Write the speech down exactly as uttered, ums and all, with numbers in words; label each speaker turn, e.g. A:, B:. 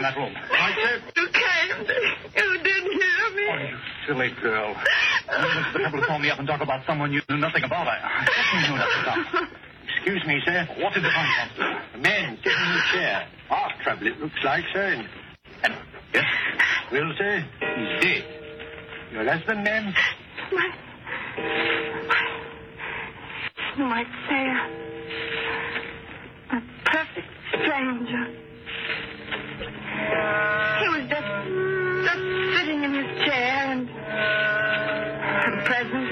A: in that room?
B: I said...
C: You can't. You didn't hear me.
A: Oh, you silly girl. You went to the trouble to call me up and talk about someone you knew nothing about. I, I definitely knew nothing about.
B: Excuse me, sir.
A: What did the find, Constable?
B: A man sitting in a chair. Heart trouble, it looks like, sir. And, and
A: Yes?
B: well, sir, he's dead. Your husband, ma'am?
C: My... You might say a, a perfect stranger. He was just, just sitting in his chair and, and present